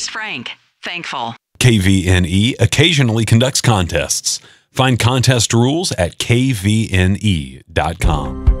Here's Frank. Thankful. KVNE occasionally conducts contests. Find contest rules at kvne.com.